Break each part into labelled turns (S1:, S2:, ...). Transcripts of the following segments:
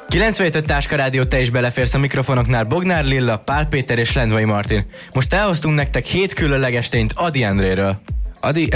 S1: 97 Táska Rádió, te is beleférsz a mikrofonoknál. Bognár Lilla, Pál Péter és Lendvai Martin. Most elhoztunk nektek 7 különleges tényt Ady Endréről.
S2: Ady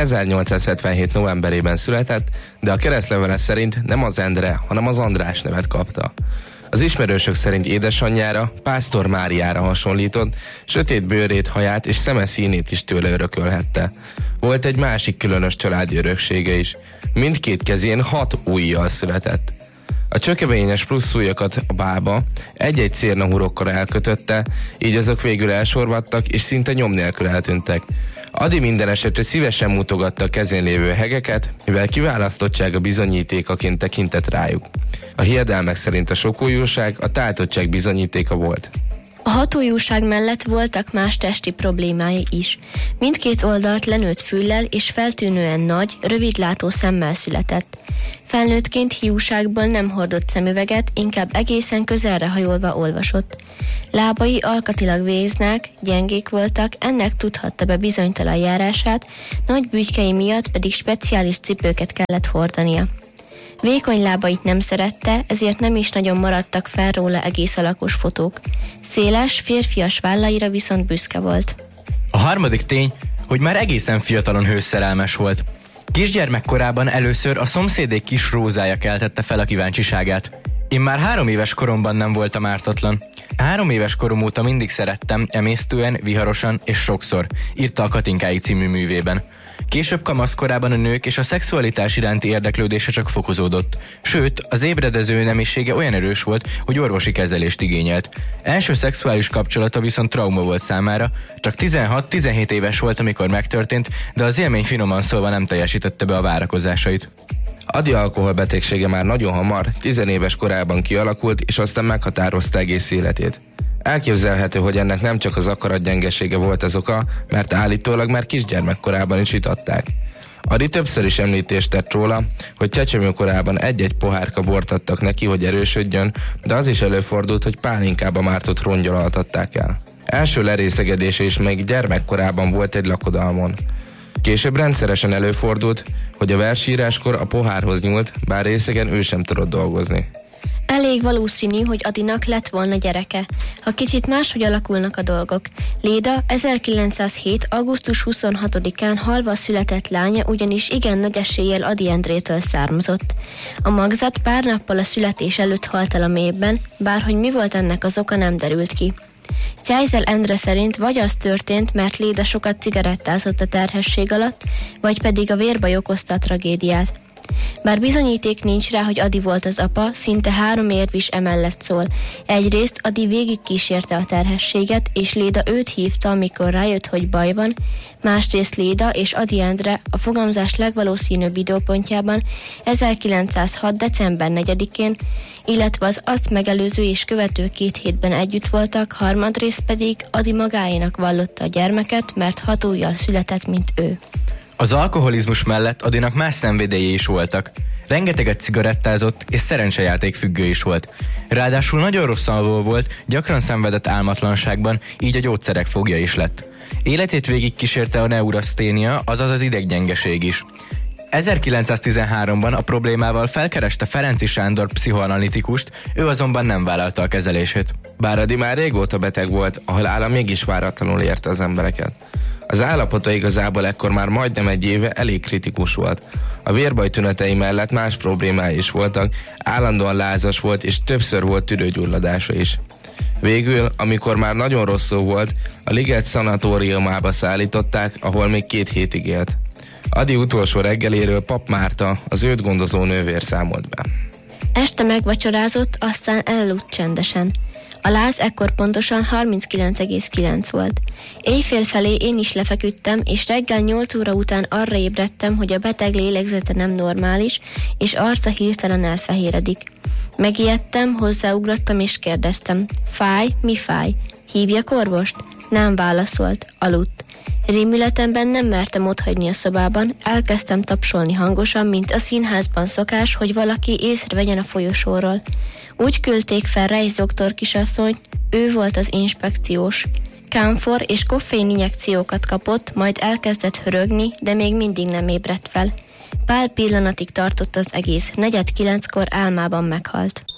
S2: 1877 novemberében született, de a keresztlevele szerint nem az Endre, hanem az András nevet kapta. Az ismerősök szerint édesanyjára, Pásztor Máriára hasonlított, sötét bőrét, haját és szeme színét is tőle örökölhette. Volt egy másik különös családi öröksége is. Mindkét kezén 6 ujjal született. A csökevényes plusz ujjakat a bába egy-egy cérnahúrokkal elkötötte, így azok végül elsorvadtak és szinte nyom nélkül eltűntek. Ady minden esetre szívesen mutogatta a kezén lévő hegeket, mivel kiválasztottsága bizonyítékaként tekintett rájuk. A hiedelmek szerint a sokujjúság a táltottság bizonyítéka volt.
S3: A hatójúság mellett voltak más testi problémái is. Mindkét oldalt lenőtt füllel és feltűnően nagy, rövidlátó szemmel született. Felnőttként hiúságból nem hordott szemüveget, inkább egészen közelre hajolva olvasott. Lábai alkatilag véznák, gyengék voltak, ennek tudhatta be bizonytalan járását, nagy bükykei miatt pedig speciális cipőket kellett hordania. Vékony lábait nem szerette, ezért nem is nagyon maradtak fel róla egész alakos fotók. Széles, férfias vállaira viszont büszke volt.
S1: A harmadik tény, hogy már egészen fiatalon hősszerelmes volt. Kisgyermekkorában először a szomszédék kis Rózája keltette fel a kíváncsiságát. Én már 3 éves koromban nem voltam ártatlan. 3 éves korom óta mindig szerettem, emésztően, viharosan és sokszor, írta a Katinkáig című művében. Később kamaszkorában a nők és a szexualitás iránti érdeklődése csak fokozódott. Sőt, az ébredező nemisége olyan erős volt, hogy orvosi kezelést igényelt. Első szexuális kapcsolata viszont trauma volt számára, csak 16-17 éves volt, amikor megtörtént, de az élmény finoman szólva nem teljesítette be a várakozásait.
S2: Ady alkoholbetegsége már nagyon hamar, 10 éves korában kialakult, és aztán meghatározta egész életét. Elképzelhető, hogy ennek nem csak az akaratgyengesége volt az oka, mert állítólag már kisgyermekkorában is itatták. Ady többször is említést tett róla, hogy csecsemőkorában egy-egy pohárka bort adtak neki, hogy erősödjön, de az is előfordult, hogy pálinkába mártott rongyal altatták el. Első lerészegedése is még gyermekkorában volt egy lakodalmon. Később rendszeresen előfordult, hogy a versíráskor a pohárhoz nyúlt, bár részegen ő sem tudott dolgozni.
S3: Elég valószínű, hogy Adynak lett volna gyereke, ha kicsit máshogy alakulnak a dolgok. Léda 1907. augusztus 26-án halva született lánya ugyanis igen nagy eséllyel Ady Endrétől származott. A magzat pár nappal a születés előtt halt el a mélyben, bárhogy mi volt ennek az oka, nem derült ki. Csájzel Endre szerint vagy az történt, mert Léda sokat cigarettázott a terhesség alatt, vagy pedig a vérbaj okozta a tragédiát. Bár bizonyíték nincs rá, hogy Ady volt az apa, szinte 3 érv is emellett szól. Egyrészt Ady végig kísérte a terhességet, és Léda őt hívta, amikor rájött, hogy baj van, másrészt Léda és Ady Endre a fogamzás legvalószínűbb időpontjában 1906. december 4-én, illetve az azt megelőző és követő 2 hétben együtt voltak, harmadrészt pedig Ady magáénak vallotta a gyermeket, mert 6 ujjal született, mint ő.
S1: Az alkoholizmus mellett Adynak más szenvedélyei is voltak. Rengeteget cigarettázott és szerencsejáték függő is volt. Ráadásul nagyon rossz alvó volt, gyakran szenvedett álmatlanságban, így a gyógyszerek fogja is lett. Életét végig kísérte a neuraszténia, azaz az ideggyengeség is. 1913-ban a problémával felkereste Ferenczy Sándor pszichoanalitikust, ő azonban nem vállalta a kezelését.
S2: Bár Ady már régóta beteg volt, a halála mégis váratlanul érte az embereket. Az állapota igazából ekkor már majdnem 1 éve elég kritikus volt. A vérbaj tünetei mellett más problémái is voltak, állandóan lázas volt és többször volt tüdőgyulladása is. Végül, amikor már nagyon rosszul volt, a Liget szanatóriumába szállították, ahol még 2 hétig élt. Ady utolsó reggeléről Pap Márta, az őt gondozó nővér számolt be.
S3: Este megvacsorázott, aztán elaludt csendesen. A láz ekkor pontosan 39,9 volt. Éjfél felé én is lefeküdtem, és reggel 8 óra után arra ébredtem, hogy a beteg lélegzete nem normális, és arca hirtelen elfehéredik. Megijedtem, hozzáugrottam és kérdeztem: fáj? Mi fáj? Hívjak orvost? Nem válaszolt, aludt. Rémületemben nem mertem otthagyni a szobában, elkezdtem tapsolni hangosan, mint a színházban szokás, hogy valaki észrevegyen a folyosóról. Úgy küldték fel Reis doktor kisasszonyt, ő volt az inspekciós. Kámfor és koffein injekciókat kapott, majd elkezdett hörögni, de még mindig nem ébredt fel. Pár pillanatig tartott az egész, 8:45-kor álmában meghalt.